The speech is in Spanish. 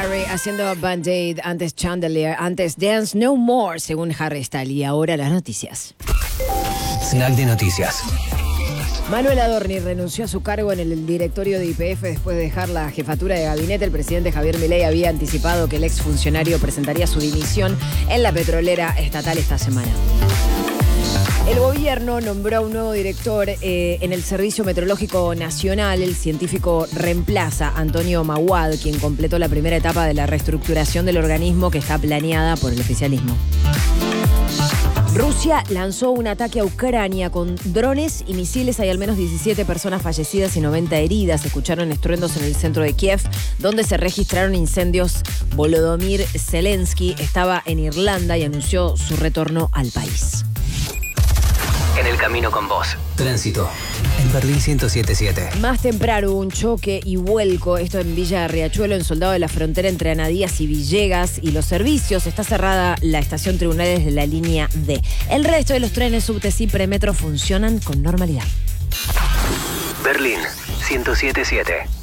Harry haciendo Band-Aid, antes Chandelier, antes Dance No More, según Harry Styles. Y ahora las noticias. Snack de noticias. Manuel Adorni renunció a su cargo en el directorio de YPF después de dejar la jefatura de gabinete. El presidente Javier Milei había anticipado que el exfuncionario presentaría su dimisión en la petrolera estatal esta semana. El gobierno nombró a un nuevo director en el Servicio Meteorológico Nacional. El científico reemplaza a Antonio Maguad, quien completó la primera etapa de la reestructuración del organismo que está planeada por el oficialismo. Rusia lanzó un ataque a Ucrania con drones y misiles. Hay al menos 17 personas fallecidas y 90 heridas. Se escucharon estruendos en el centro de Kiev, donde se registraron incendios. Volodymyr Zelensky estaba en Irlanda y anunció su retorno al país. En el camino con vos. Tránsito. En Berlín 107.7. Más temprano hubo un choque y vuelco, esto en Villa Riachuelo, en Soldado de la Frontera, entre Anadías y Villegas, y los servicios. Está cerrada la estación Tribunales de la línea D. El resto de los trenes subte y premetro funcionan con normalidad. Berlín 107.7.